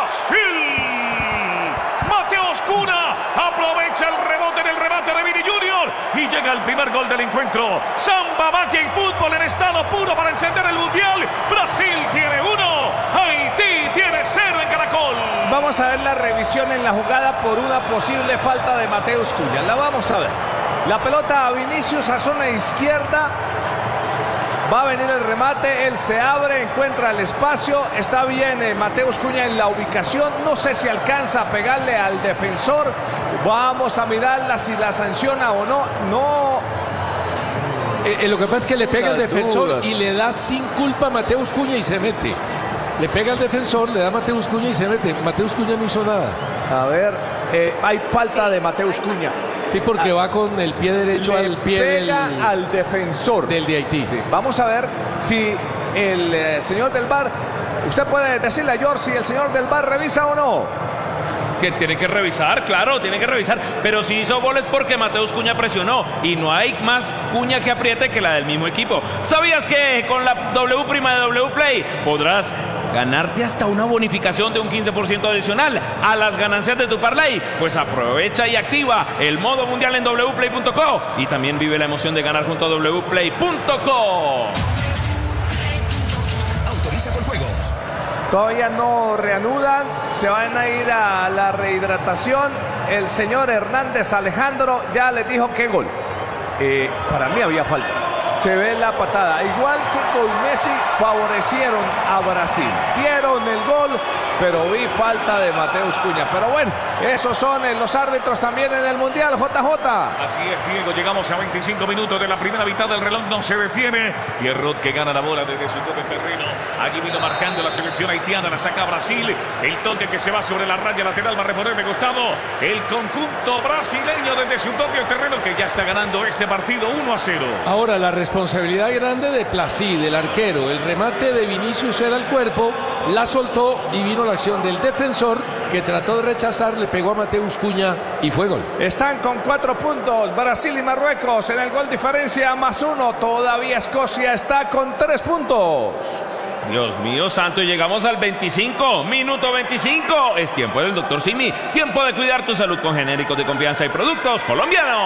Brasil. Mateus Cunha aprovecha el rebote en el remate de Vini Junior y llega el primer gol del encuentro. Samba, magia y fútbol en estado puro para encender el mundial. Brasil tiene 1, Haití tiene 0 en Caracol. Vamos a ver la revisión en la jugada por una posible falta de Mateus Cunha. La vamos a ver. La pelota a Vinicius a zona izquierda. Va a venir el remate, él se abre, encuentra el espacio, está bien Mateus Cunha en la ubicación, no sé si alcanza a pegarle al defensor, vamos a mirarla si la sanciona o no. Lo que pasa es que le pega al defensor y le da sin culpa a Mateus Cunha y se mete. Le pega al defensor, le da a Mateus Cunha y se mete. Mateus Cunha no hizo nada. A ver, hay falta de Mateus Cunha. Sí, porque va con el pie derecho al pie al defensor del de Haití. Sí. Vamos a ver si el señor del VAR, usted puede decirle a George si el señor del VAR revisa o no. Que tiene que revisar, claro, tiene que revisar. Pero si hizo goles porque Mateus Cunha presionó. Y no hay más cuña que apriete que la del mismo equipo. ¿Sabías que con la W' de W Play podrás ganarte hasta una bonificación de un 15% adicional a las ganancias de tu parlay? Pues aprovecha y activa el modo mundial en wplay.co y también vive la emoción de ganar junto a wplay.co. Autoriza por juegos. Todavía no reanudan, se van a ir a la rehidratación. El señor Hernández Alejandro ya les dijo que gol. Para mí había falta. Se ve la patada, igual que con Messi favorecieron a Brasil, dieron el gol, pero vi falta de Mateus Cunha. Pero bueno, esos son los árbitros también en el Mundial, JJ. Así es, Diego, llegamos a 25 minutos de la primera mitad del reloj, no se detiene. Y Pierrot que gana la bola desde su propio terreno. Aquí vino marcando la selección haitiana, la saca Brasil. El toque que se va sobre la raya lateral va a reponer de costado el conjunto brasileño desde su propio terreno, que ya está ganando este partido 1-0. Ahora la responsabilidad grande de Placid, del arquero. El remate de Vinicius era el cuerpo, la soltó y vino la acción del defensor que trató de rechazar, le pegó a Mateus Cunha y fue gol. Están con 4 puntos Brasil y Marruecos en el gol diferencia +1. Todavía Escocia está con 3 puntos. Dios mío santo, llegamos al 25, minuto 25. Es tiempo del Dr. Simi, tiempo de cuidar tu salud con genéricos de confianza y productos colombianos.